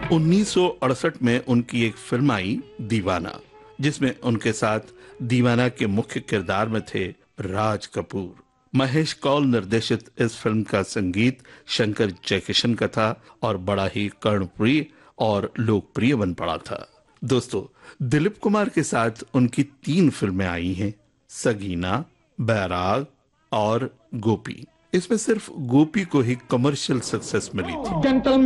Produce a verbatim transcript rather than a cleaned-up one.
उन्नीस सौ अड़सठ में उनकी एक फिल्म आई दीवाना, जिसमें उनके साथ दीवाना के मुख्य किरदार में थे राज कपूर। महेश कौल निर्देशित इस फिल्म का संगीत शंकर जयकिशन का था और बड़ा ही कर्णप्रिय और लोकप्रिय बन पड़ा था। दोस्तों, दिलीप कुमार के साथ उनकी तीन फिल्में आई हैं, सगीना, बैराग और गोपी। इसमें सिर्फ गोपी को ही कमर्शियल सक्सेस मिली थी।